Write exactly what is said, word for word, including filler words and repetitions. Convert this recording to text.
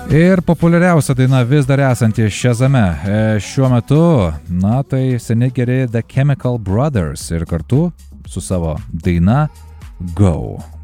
Ir populiariausia daina vis dar esanti Shazame e, šiuo metu, na tai seni geri The Chemical Brothers ir kartu su savo daina Go.